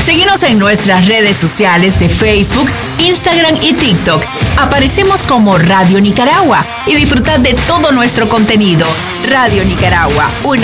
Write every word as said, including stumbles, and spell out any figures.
Síguenos en nuestras redes sociales de Facebook, Instagram y TikTok. Aparecemos como Radio Nicaragua y disfrutad de todo nuestro contenido. Radio Nicaragua, una